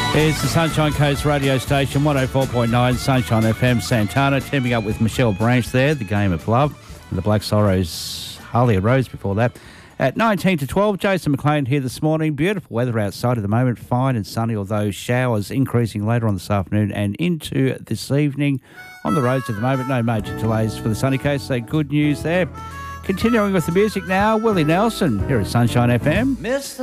It's the Sunshine Coast radio station, 104.9 Sunshine FM Santana, teaming up with Michelle Branch there, The Game of Love, and the Black Sorrows, Harley and Rose before that. At 19 to 12, Jason McLean here this morning. Beautiful weather outside at the moment, fine and sunny, although showers increasing later on this afternoon and into this evening. On the roads at the moment, no major delays for the sunny coast, so good news there. Continuing with the music now, Willie Nelson here at Sunshine FM.